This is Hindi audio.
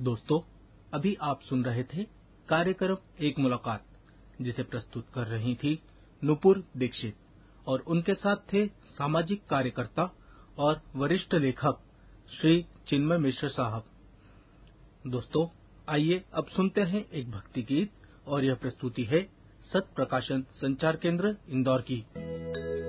दोस्तों, अभी आप सुन रहे थे कार्यक्रम एक मुलाकात, जिसे प्रस्तुत कर रही थी नुपुर दीक्षित और उनके साथ थे सामाजिक कार्यकर्ता और वरिष्ठ लेखक श्री चिन्मय मिश्र साहब। दोस्तों, आइए अब सुनते हैं एक भक्ति गीत और यह प्रस्तुति है सत प्रकाशन संचार केंद्र इंदौर की।